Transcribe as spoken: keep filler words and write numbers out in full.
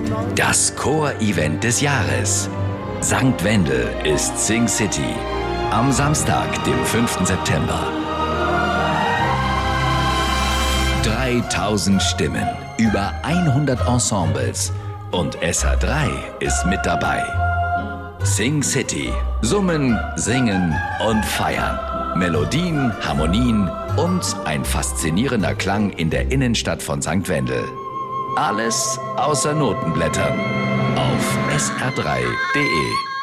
Das Chor-Event des Jahres. Sankt Wendel ist Sing City. Am Samstag, dem fünften September. dreitausend Stimmen, über hundert Ensembles und S H drei ist mit dabei. Sing City. Summen, singen und feiern. Melodien, Harmonien und ein faszinierender Klang in der Innenstadt von Sankt Wendel. Alles außer Notenblättern. Auf S R drei punkt de